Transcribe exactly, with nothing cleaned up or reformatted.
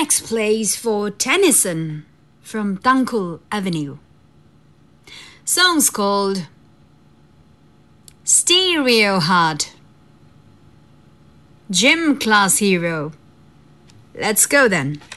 next plays for Tennyson from Thankul Avenue. Song's called Stereo Heart. Gym Class Hero. Let's go then.